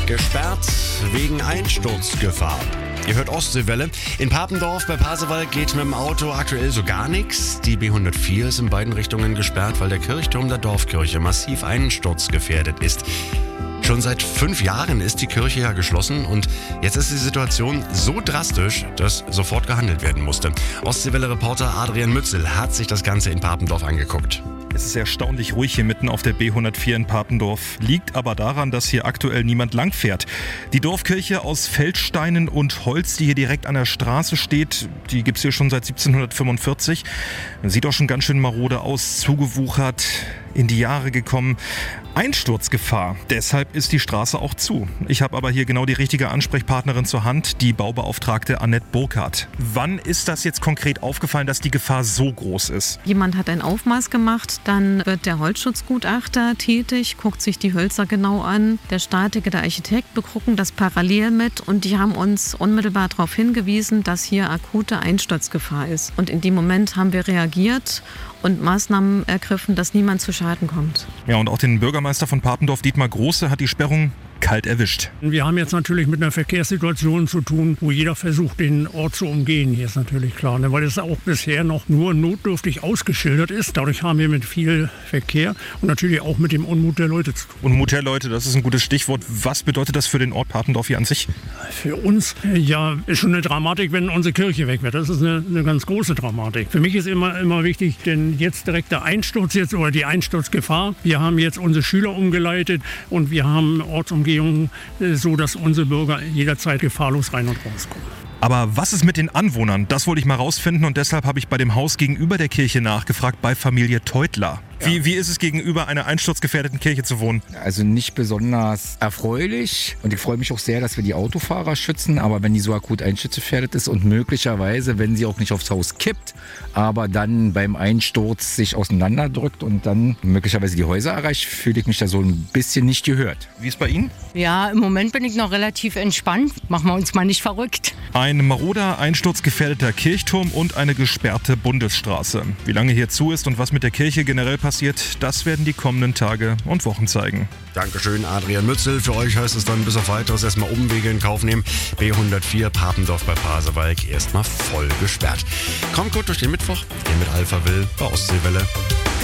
Gesperrt wegen Einsturzgefahr. Ihr hört Ostseewelle. In Papendorf bei Pasewalk geht mit dem Auto aktuell so gar nichts. Die B104 ist in beiden Richtungen gesperrt, weil der Kirchturm der Dorfkirche massiv einsturzgefährdet ist. Schon seit 5 Jahren ist die Kirche ja geschlossen und jetzt ist die Situation so drastisch, dass sofort gehandelt werden musste. Ostseewelle-Reporter Adrian Mützel hat sich das Ganze in Papendorf angeguckt. Es ist erstaunlich ruhig hier mitten auf der B104 in Papendorf. Liegt aber daran, dass hier aktuell niemand langfährt. Die Dorfkirche aus Feldsteinen und Holz, die hier direkt an der Straße steht, die gibt es hier schon seit 1745. Sieht auch schon ganz schön marode aus, zugewuchert, in die Jahre gekommen. Einsturzgefahr. Deshalb ist die Straße auch zu. Ich habe aber hier genau die richtige Ansprechpartnerin zur Hand, die Baubeauftragte Annette Burkhardt. Wann ist das jetzt konkret aufgefallen, dass die Gefahr so groß ist? Jemand hat ein Aufmaß gemacht, dann wird der Holzschutzgutachter tätig, guckt sich die Hölzer genau an. Der Statiker, der Architekt begucken das parallel mit und die haben uns unmittelbar darauf hingewiesen, dass hier akute Einsturzgefahr ist. Und in dem Moment haben wir reagiert und Maßnahmen ergriffen, dass niemand zu Schaden kommt. Ja, und auch den Bürgermeister von Papendorf, Dietmar Große, hat die Sperrung kalt erwischt. Wir haben jetzt natürlich mit einer Verkehrssituation zu tun, wo jeder versucht, den Ort zu umgehen. Hier ist natürlich klar, weil es auch bisher noch nur notdürftig ausgeschildert ist. Dadurch haben wir mit viel Verkehr und natürlich auch mit dem Unmut der Leute zu tun. Unmut der Leute, das ist ein gutes Stichwort. Was bedeutet das für den Ort Papendorf hier an sich? Für uns ja ist schon eine Dramatik, wenn unsere Kirche weg wird. Das ist eine ganz große Dramatik. Für mich ist immer wichtig, denn jetzt direkt der Einsturz oder die Einsturzgefahr. Wir haben jetzt unsere Schüler umgeleitet und wir haben Ortsumgehung, so dass unsere Bürger jederzeit gefahrlos rein und rauskommen. Aber was ist mit den Anwohnern? Das wollte ich mal rausfinden und deshalb habe ich bei dem Haus gegenüber der Kirche nachgefragt, bei Familie Teutler. Ja. Wie ist es gegenüber einer einsturzgefährdeten Kirche zu wohnen? Also nicht besonders erfreulich und ich freue mich auch sehr, dass wir die Autofahrer schützen, aber wenn die so akut einsturzgefährdet ist und möglicherweise, wenn sie auch nicht aufs Haus kippt, aber dann beim Einsturz sich auseinanderdrückt und dann möglicherweise die Häuser erreicht, fühle ich mich da so ein bisschen nicht gehört. Wie ist bei Ihnen? Ja, im Moment bin ich noch relativ entspannt. Machen wir uns mal nicht verrückt. Ein maroder, einsturzgefährdeter Kirchturm und eine gesperrte Bundesstraße. Wie lange hier zu ist und was mit der Kirche generell passiert, das werden die kommenden Tage und Wochen zeigen. Dankeschön, Adrian Mützel. Für euch heißt es dann bis auf Weiteres erstmal Umwege in Kauf nehmen. B104 Papendorf bei Pasewalk erstmal voll gesperrt. Kommt gut durch den Mittwoch. Ihr mit Alpha Will bei Ostseewelle.